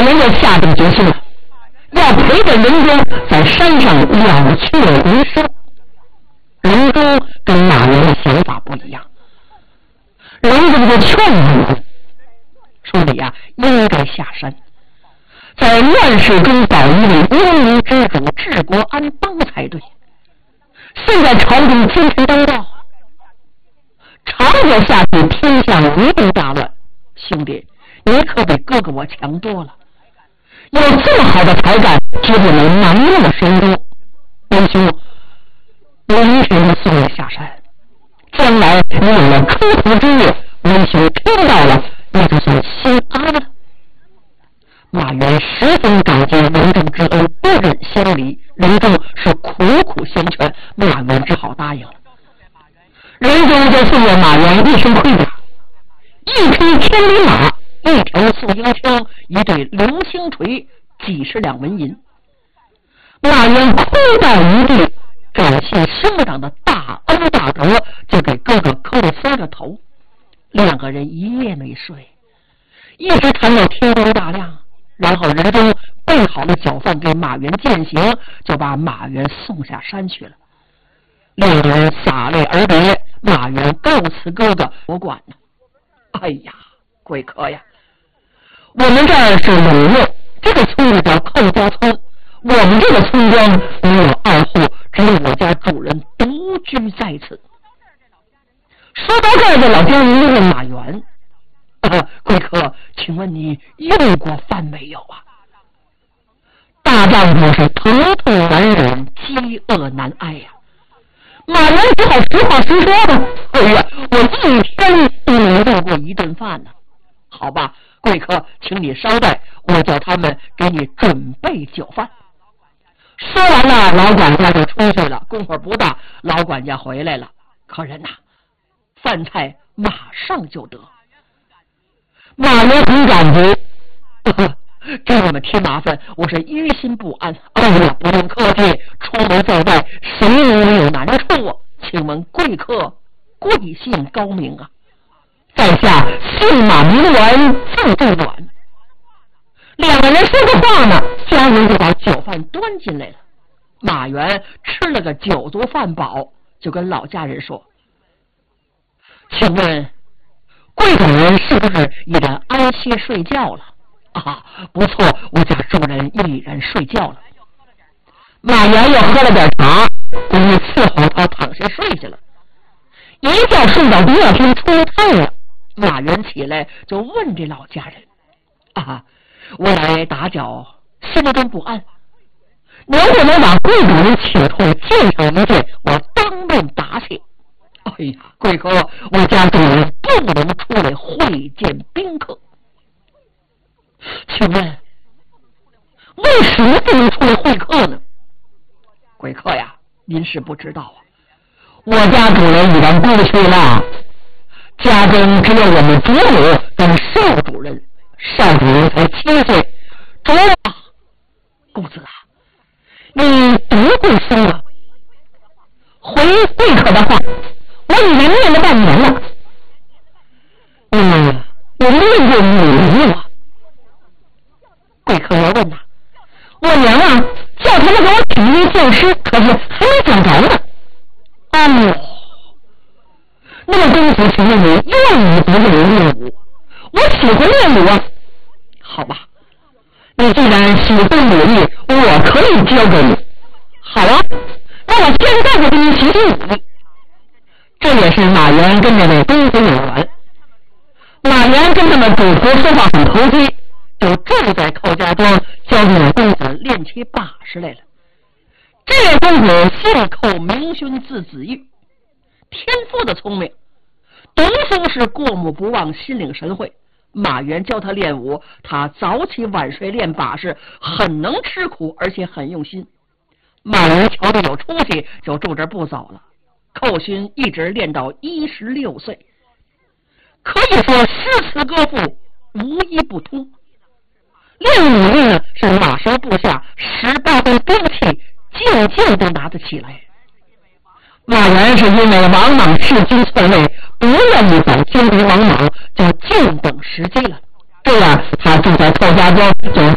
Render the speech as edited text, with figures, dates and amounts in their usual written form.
人就下定决心了，要陪着仁宗在山上了却余生。仁宗跟马援的想法不一样，仁宗就劝他说你呀，应该下山，在乱世中保一位英明之主，治国安邦才对。现在朝廷奸臣当道，长久下去天下一定大乱。兄弟，你可比哥哥我强多了，有这么好的才干，绝不能盲目深入。文兄，明天送你下山，将来你有了出头之日，文兄听到了，那就算心安了。马援十分感激仁宗之恩，不忍相离。仁宗是苦苦相劝，马援只好答应了。仁宗就送了马援一身盔甲，一匹千里马，一条素缨枪，一对流星锤，几十两纹银。马援哭倒一地，感谢兄长的大恩大德，就给哥哥磕了3个头。两个人一夜没睡，一直谈到天光大亮。然后仁宗备好了酒饭给马援饯行，就把马援送下山去了。两人洒泪而别，马援告辞哥哥，我管呢。哎呀，贵客呀，我们这儿是鲁肉，这个村子叫寇家村，我们这个村庄没有2户，只有我家主人独居在此。说到这儿，这老将军问马援：贵客，请问你用过饭没有啊？大丈夫是疼痛难忍，饥饿难挨呀。马援只好实话实说吧。哎呀，我一天都没用过一顿饭呢。好吧，贵客，请你稍待，我叫他们给你准备酒饭。说完了，老管家就出去了。功夫不大，老管家回来了。客人呐，饭菜马上就得。马援很感激，给我们添麻烦，我是于心不安。哎呀，不用客气，出门在外，谁没有难处啊？请问贵客贵姓高明啊？在下姓马，名元，字正远。两个人说着话呢，家人就把酒饭端进来了。马援吃了个酒足饭饱，就跟老家人说：请问贵主人是不是已然安歇睡觉了？不错，我家主人已然睡觉了。马援又喝了点茶，故意伺候他躺下睡去了。一觉睡到第2天出太阳，马援起来就问这老家人：我来打搅，心中不安，能不能把贵主人请出来见上一见，我当面答谢。哎呀，贵客，我家主人不能出来会见宾客。请问为什么不能出来会客呢？贵客呀，您是不知道啊，我家主人已然过去了，家中只有我们主母跟少主任，少主任才7岁。主啊，公子啊，你读过书了？回贵客的话，我已经念了半年了。我念过5年了。贵客要问呐，我娘啊，叫他们给我请一教师，可是还没讲着呢。那么公子，请问你愿意不愿意练武？我喜欢练武啊。好吧，你既然喜欢武艺，我可以教给你。好啊，那我现在就给你学习武艺。这也是马援跟这位公子有缘。马援跟他们主仆说话很投机，就住在寇家庄，教这位公子练起把式来了。这位公子姓寇，名勋，字子玉，天赋的聪明，读书是过目不忘，心领神会。马援教他练武，他早起晚睡练把式，很能吃苦，而且很用心。马援瞧着有出息，就住这不走了。寇勋一直练到16岁，可以说诗词歌赋无一不通。练武艺呢，是马上部下18分兵器，件件都拿得起来。马援是因为王莽弑君篡位，不愿意走监督王莽，就静等时机了。这样他住在寇家庄，就